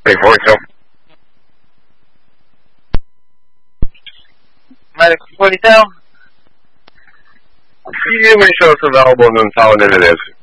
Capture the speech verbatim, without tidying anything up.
Hey, forty-two. Medical forty-two. Can you give me shows available in Consolidated is?